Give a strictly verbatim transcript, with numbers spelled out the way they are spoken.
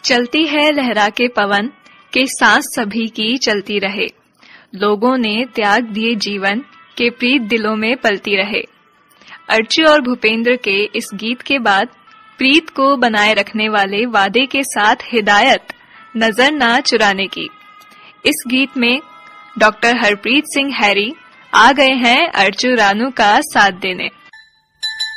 चलती है लहरा के पवन के सांस सभी की चलती रहे। लोगों ने त्याग दिए जीवन के प्रीत दिलों में पलती रहे। अर्ची और भूपेंद्र के इस गीत के बाद प्रीत को बनाए रखने वाले वादे के साथ हिदायत नजर ना चुराने की। इस गीत में डॉक्टर हरप्रीत सिंह हैरी आ गए हैं अर्चू रानू का साथ देने।